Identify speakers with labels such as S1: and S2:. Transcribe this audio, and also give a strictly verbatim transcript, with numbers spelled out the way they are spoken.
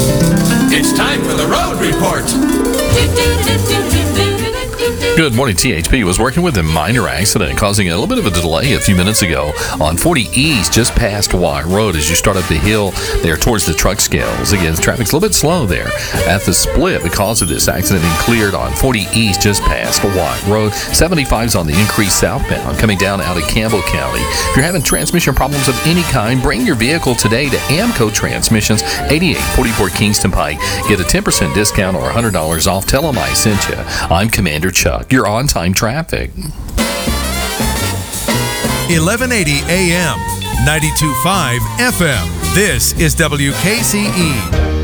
S1: It's time for the road report.
S2: Good morning. T H P was working with a minor accident causing a little bit of a delay a few minutes ago on forty East just past Y Road as you start up the hill there towards the truck scales. Again, traffic's a little bit slow there at the split because of this accident being cleared on forty East just past Y Road. seventy-five's on the increased southbound coming down out of Campbell County. If you're having transmission problems of any kind, bring your vehicle today to Amco Transmissions, eighty-eight forty-four Kingston Pike. Get a ten percent discount or one hundred dollars off. Tell them I sent you. I'm Commander Chuck. You're on-time traffic.
S3: eleven eighty A M, ninety-two point five F M. This is W K C E.